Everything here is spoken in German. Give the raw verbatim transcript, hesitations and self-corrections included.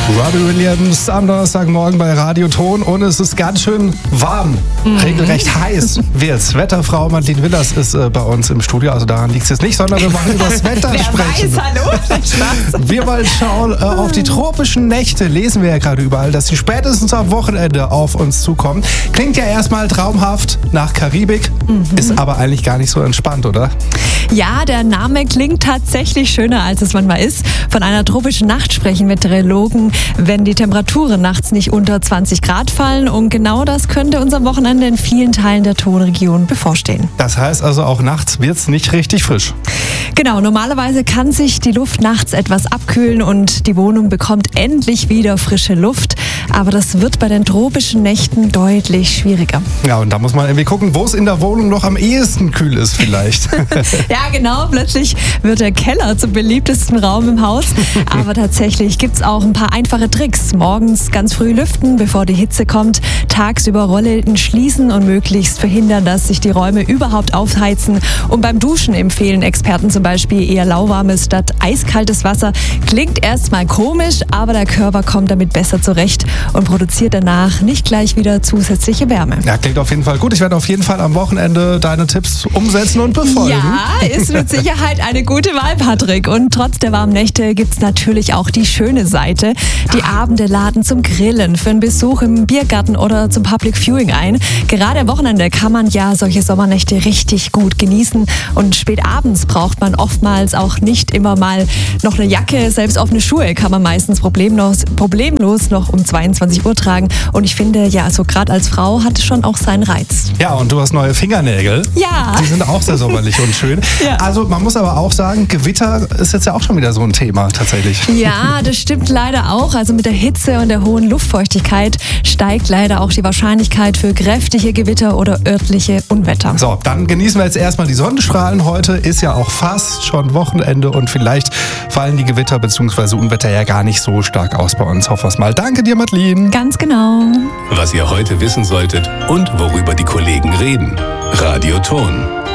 Robbie Williams am Donnerstagmorgen bei Radio Ton und es ist ganz schön warm, mhm. regelrecht heiß wird's. Wetterfrau Madeleine Willers ist äh, bei uns im Studio, also daran liegt es jetzt nicht, sondern wir wollen über das Wetter Wer sprechen. Weiß, hallo? Spaß. Wir wollen schauen äh, auf die tropischen Nächte, lesen wir ja gerade überall, dass sie spätestens am Wochenende auf uns zukommen. Klingt ja erstmal traumhaft nach Karibik, mhm. ist aber eigentlich gar nicht so entspannt, oder? Ja, der Name klingt tatsächlich schöner, als es manchmal ist. Von einer tropischen Nacht sprechen Meteorologen, wenn die Temperaturen nachts nicht unter zwanzig Grad fallen. Und genau das könnte uns am Wochenende in vielen Teilen der Tonregion bevorstehen. Das heißt also, auch nachts wird es nicht richtig frisch. Genau, normalerweise kann sich die Luft nachts etwas abkühlen und die Wohnung bekommt endlich wieder frische Luft. Aber das wird bei den tropischen Nächten deutlich schwieriger. Ja, und da muss man irgendwie gucken, wo es in der Wohnung noch am ehesten kühl ist vielleicht. Ja, genau. Plötzlich wird der Keller zum beliebtesten Raum im Haus. Aber tatsächlich gibt es auch ein paar einfache Tricks. Morgens ganz früh lüften, bevor die Hitze kommt. Tagsüber Rollläden schließen und möglichst verhindern, dass sich die Räume überhaupt aufheizen. Und beim Duschen empfehlen Experten zum Beispiel eher lauwarmes statt eiskaltes Wasser. Klingt erstmal komisch, aber der Körper kommt damit besser zurecht und produziert danach nicht gleich wieder zusätzliche Wärme. Ja, klingt auf jeden Fall gut. Ich werde auf jeden Fall am Wochenende deine Tipps umsetzen und befolgen. Ja, ist mit Sicherheit eine gute Wahl, Patrick. Und trotz der warmen Nächte gibt es natürlich auch die schöne Seite. Die Abende laden zum Grillen, für einen Besuch im Biergarten oder zum Public Viewing ein. Gerade am Wochenende kann man ja solche Sommernächte richtig gut genießen. Und spät abends braucht man oftmals auch nicht immer mal noch eine Jacke. Selbst offene Schuhe kann man meistens problemlos, problemlos noch um zweiundzwanzig Uhr tragen. Und ich finde, ja, so gerade als Frau hat es schon auch seinen Reiz. Ja, und du hast neue Fingernägel. Ja. Die sind auch sehr sommerlich und schön. Ja. Also man muss aber auch sagen, Gewitter ist jetzt ja auch schon wieder so ein Thema tatsächlich. Ja, das stimmt leider auch. Also mit der Hitze und der hohen Luftfeuchtigkeit steigt leider auch die Wahrscheinlichkeit für kräftige Gewitter oder örtliche Unwetter. So, dann genießen wir jetzt erstmal die Sonnenstrahlen. Heute ist ja auch fast schon Wochenende und vielleicht fallen die Gewitter bzw. Unwetter ja gar nicht so stark aus bei uns. Hoffen wir es mal. Danke dir, Madeleine. Ganz genau. Was ihr heute wissen solltet und worüber die Kollegen reden. Radio Ton.